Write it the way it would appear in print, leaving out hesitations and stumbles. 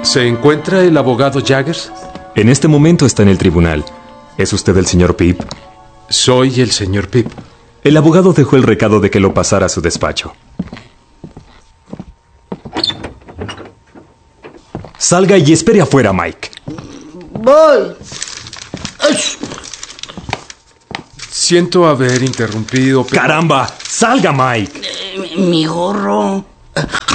¿Se encuentra el abogado Jaggers? En este momento está en el tribunal. ¿Es usted el señor Pip? Soy el señor Pip. El abogado dejó el recado de que lo pasara a su despacho. Salga y espere afuera, Mike. Voy. Siento haber interrumpido, pero... ¡Caramba! ¡Salga, Mike! Mi gorro.